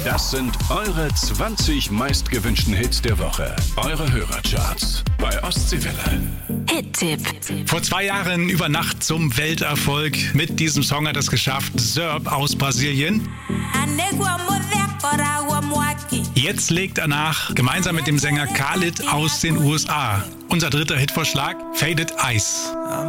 Das sind eure 20 meistgewünschten Hits der Woche. Eure Hörercharts bei Ostseewelle. Hit-Tipp. Vor 2 Jahren über Nacht zum Welterfolg. Mit diesem Song hat es geschafft Zerb aus Brasilien. Jetzt legt er nach, gemeinsam mit dem Sänger Khalid aus den USA. Unser dritter Hitvorschlag, Faded Ice.